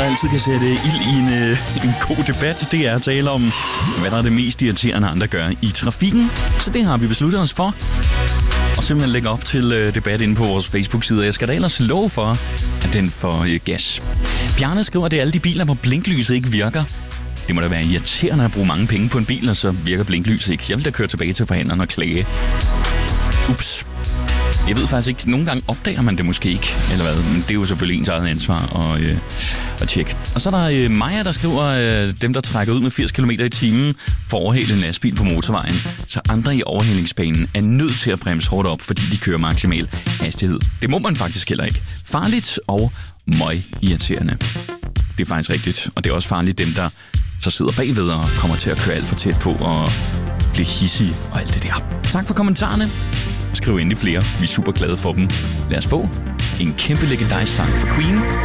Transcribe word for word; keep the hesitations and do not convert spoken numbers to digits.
der altid kan sætte ild i en, øh, en god debat, det er at tale om, hvad der er det mest irriterende, andre gør i trafikken. Så det har vi besluttet os for. Og simpelthen lægge op til øh, debat inde på vores Facebook-side. Jeg skal da ellers love for, at den får øh, gas. Bjarne skriver, at det er alle de biler, hvor blinklyset ikke virker. Det må da være irriterende at bruge mange penge på en bil, og så virker blinklyset ikke. Jeg vil da køre tilbage til forhandleren og klage. Ups. Jeg ved faktisk ikke, nogle gange opdager man det måske ikke, eller hvad, men det er jo selvfølgelig ens eget ansvar at, øh, at tjekke. Og så er der øh, Maja, der skriver, øh, dem der trækker ud med firs kilometer i timen for at overhale en lastbil på motorvejen, så andre i overhalingsbanen er nødt til at bremse hårdt op, fordi de kører maksimal hastighed. Det må man faktisk heller ikke. Farligt og møg irriterende. Det er faktisk rigtigt, og det er også farligt dem, der så sidder bagved og kommer til at køre alt for tæt på og blive hissige og alt det der. Tak for kommentarerne. Skriv endelig flere. Vi er super glade for dem. Lad os få en kæmpe legendarisk sang for Queen.